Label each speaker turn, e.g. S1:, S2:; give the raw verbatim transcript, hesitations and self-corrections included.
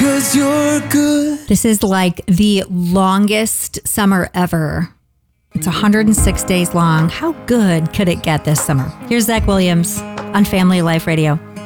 S1: 'cause you're good.
S2: This is like the longest summer ever. It's one hundred six days long. How good could it get this summer? Here's Zach Williams on Family Life Radio.